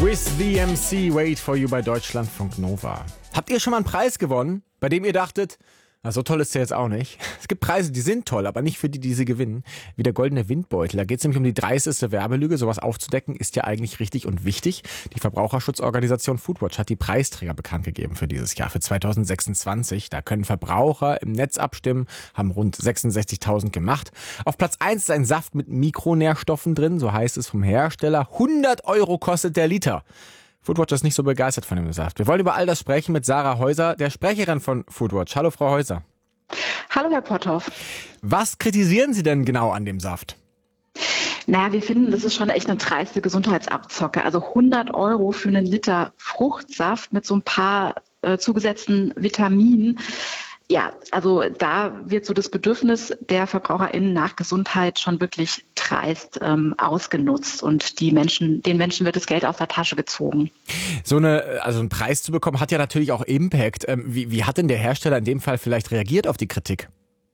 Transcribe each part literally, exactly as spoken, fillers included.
With the M C, Wait for You bei Deutschlandfunk Nova. Habt ihr schon mal einen Preis gewonnen, bei dem ihr dachtet, na, so toll ist der jetzt auch nicht? Es gibt Preise, die sind toll, aber nicht für die, die sie gewinnen. Wie der Goldene Windbeutel. Da geht es nämlich um die dreisteste Werbelüge. Sowas aufzudecken ist ja eigentlich richtig und wichtig. Die Verbraucherschutzorganisation Foodwatch hat die Preisträger bekannt gegeben für dieses Jahr, für zweitausendsechsundzwanzig. Da können Verbraucher im Netz abstimmen, haben rund sechsundsechzigtausend gemacht. Auf Platz eins ist ein Saft mit Mikronährstoffen drin, so heißt es vom Hersteller. hundert Euro kostet der Liter. Foodwatch ist nicht so begeistert von dem Saft. Wir wollen über all das sprechen mit Sarah Häuser, der Sprecherin von Foodwatch. Hallo, Frau Häuser. Hallo, Herr Potthoff. Was kritisieren Sie denn genau an dem Saft? Naja, wir finden, das ist schon echt eine dreiste Gesundheitsabzocke. Also hundert Euro für einen Liter Fruchtsaft mit so ein paar äh, zugesetzten Vitaminen. Ja, also da wird so das Bedürfnis der VerbraucherInnen nach Gesundheit schon wirklich dreist ähm, ausgenutzt und die Menschen, den Menschen wird das Geld aus der Tasche gezogen. So eine, also einen Preis zu bekommen, hat ja natürlich auch Impact. Ähm, wie, wie hat denn der Hersteller in dem Fall vielleicht reagiert auf die Kritik?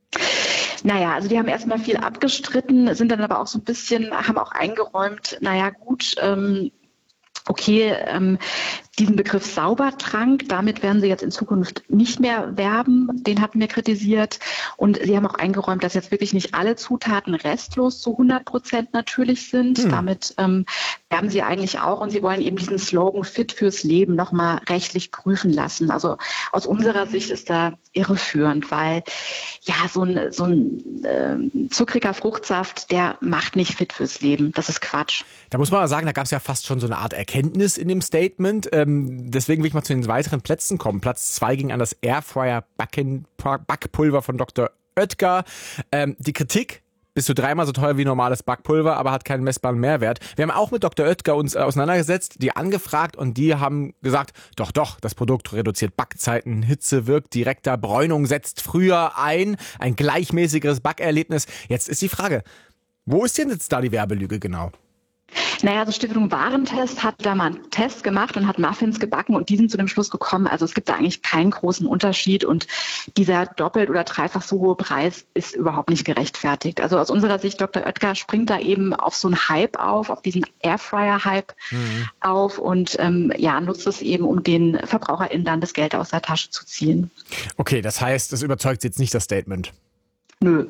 Naja, also die haben erstmal viel abgestritten, sind dann aber auch so ein bisschen, haben auch eingeräumt, naja gut, ähm, okay, ähm, diesen Begriff Saubertrank, damit werden sie jetzt in Zukunft nicht mehr werben. Den hatten wir kritisiert. Und sie haben auch eingeräumt, dass jetzt wirklich nicht alle Zutaten restlos zu hundert Prozent natürlich sind. Hm. Damit ähm, werben sie eigentlich auch. Und sie wollen eben diesen Slogan Fit fürs Leben nochmal rechtlich prüfen lassen. Also aus unserer Sicht ist da irreführend, weil ja so ein, so ein äh, zuckriger Fruchtsaft, der macht nicht fit fürs Leben. Das ist Quatsch. Da muss man mal sagen, da gab es ja fast schon so eine Art Erkenntnis in dem Statement. Ähm, deswegen will ich mal zu den weiteren Plätzen kommen. Platz zwei ging an das Airfryer Backpulver von Doktor Oetker. Ähm, die Kritik: bis zu dreimal so teuer wie normales Backpulver, aber hat keinen messbaren Mehrwert. Wir haben auch mit Doktor Oetker uns äh, auseinandergesetzt, die angefragt und die haben gesagt, doch, doch, das Produkt reduziert Backzeiten, Hitze wirkt direkter, Bräunung setzt früher ein, ein gleichmäßigeres Backerlebnis. Jetzt ist die Frage, wo ist denn jetzt da die Werbelüge genau? Naja, also Stiftung Warentest hat da mal einen Test gemacht und hat Muffins gebacken und die sind zu dem Schluss gekommen, also es gibt da eigentlich keinen großen Unterschied und dieser doppelt oder dreifach so hohe Preis ist überhaupt nicht gerechtfertigt. Also aus unserer Sicht, Doktor Oetker springt da eben auf so einen Hype auf, auf diesen Airfryer-Hype mhm. auf und ähm, ja, nutzt es eben, um den VerbraucherInnen dann das Geld aus der Tasche zu ziehen. Okay, das heißt, das überzeugt jetzt nicht das Statement. Nö.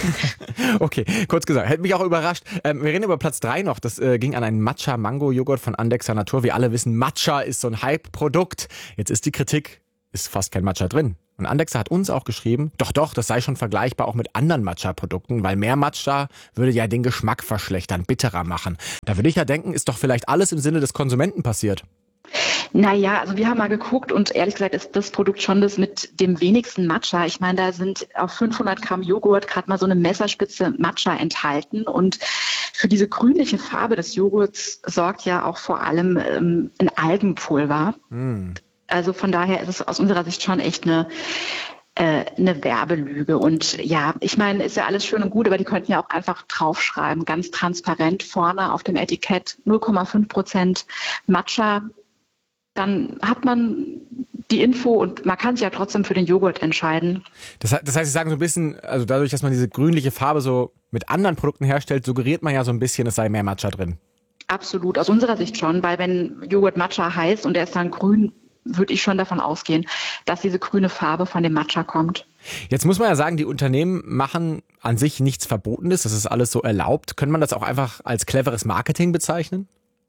Okay, kurz gesagt, hätte mich auch überrascht. Ähm, wir reden über Platz drei noch. Das äh, ging an einen Matcha-Mango-Joghurt von Andexer Natur. Wir alle wissen, Matcha ist so ein Hype-Produkt. Jetzt ist die Kritik, ist fast kein Matcha drin. Und Andexer hat uns auch geschrieben, doch, doch, das sei schon vergleichbar auch mit anderen Matcha-Produkten, weil mehr Matcha würde ja den Geschmack verschlechtern, bitterer machen. Da würde ich ja denken, ist doch vielleicht alles im Sinne des Konsumenten passiert. Naja, also wir haben mal geguckt und ehrlich gesagt ist das Produkt schon das mit dem wenigsten Matcha. Ich meine, da sind auf fünfhundert Gramm Joghurt gerade mal so eine Messerspitze Matcha enthalten und für diese grünliche Farbe des Joghurts sorgt ja auch vor allem ähm, ein Algenpulver. Mm. Also von daher ist es aus unserer Sicht schon echt eine äh, eine Werbelüge. Und ja, ich meine, ist ja alles schön und gut, aber die könnten ja auch einfach draufschreiben, ganz transparent vorne auf dem Etikett null Komma fünf Prozent Matcha. Dann hat man die Info und man kann sich ja trotzdem für den Joghurt entscheiden. Das, das heißt, Sie sagen so ein bisschen, also dadurch, dass man diese grünliche Farbe so mit anderen Produkten herstellt, suggeriert man ja so ein bisschen, es sei mehr Matcha drin. Absolut, aus unserer Sicht schon, weil wenn Joghurt Matcha heißt und er ist dann grün, würde ich schon davon ausgehen, dass diese grüne Farbe von dem Matcha kommt. Jetzt muss man ja sagen, die Unternehmen machen an sich nichts Verbotenes, das ist alles so erlaubt. Kann man das auch einfach als cleveres Marketing bezeichnen?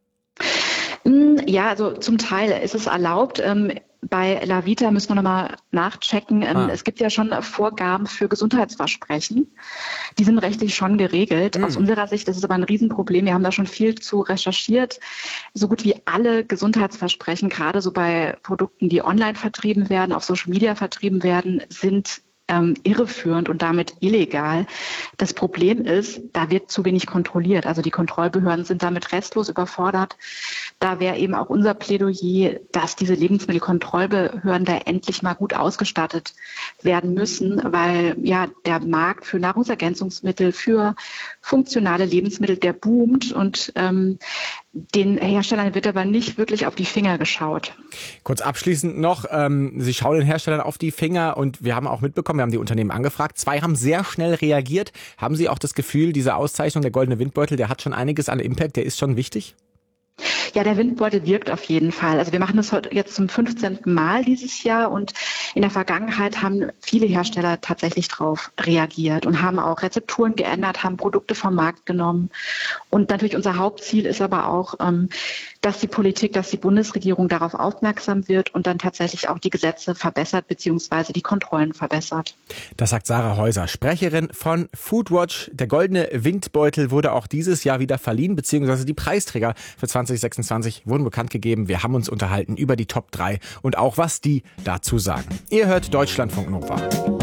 Ja, also zum Teil ist es erlaubt. Bei LaVita müssen wir nochmal nachchecken. Ah. Es gibt ja schon Vorgaben für Gesundheitsversprechen. Die sind rechtlich schon geregelt. Mhm. Aus unserer Sicht ist es aber ein Riesenproblem. Wir haben da schon viel zu recherchiert. So gut wie alle Gesundheitsversprechen, gerade so bei Produkten, die online vertrieben werden, auf Social Media vertrieben werden, sind ähm, irreführend und damit illegal. Das Problem ist, da wird zu wenig kontrolliert. Also die Kontrollbehörden sind damit restlos überfordert. Da wäre eben auch unser Plädoyer, dass diese Lebensmittelkontrollbehörden da endlich mal gut ausgestattet werden müssen, weil ja der Markt für Nahrungsergänzungsmittel, für funktionale Lebensmittel, der boomt und ähm, den Herstellern wird aber nicht wirklich auf die Finger geschaut. Kurz abschließend noch, ähm, Sie schauen den Herstellern auf die Finger und wir haben auch mitbekommen, wir haben die Unternehmen angefragt. Zwei haben sehr schnell reagiert. Haben Sie auch das Gefühl, diese Auszeichnung, der Goldene Windbeutel, der hat schon einiges an Impact, der ist schon wichtig? Ja, der Windbeutel wirkt auf jeden Fall. Also wir machen das heute jetzt zum fünfzehnten Mal dieses Jahr und in der Vergangenheit haben viele Hersteller tatsächlich darauf reagiert und haben auch Rezepturen geändert, haben Produkte vom Markt genommen. Und natürlich unser Hauptziel ist aber auch, dass die Politik, dass die Bundesregierung darauf aufmerksam wird und dann tatsächlich auch die Gesetze verbessert bzw. die Kontrollen verbessert. Das sagt Sarah Heuser, Sprecherin von Foodwatch. Der goldene Windbeutel wurde auch dieses Jahr wieder verliehen, beziehungsweise die Preisträger für zwanzig sechsundzwanzig wurden bekannt gegeben. Wir haben uns unterhalten über die Top drei und auch, was die dazu sagen. Ihr hört Deutschlandfunk Nova.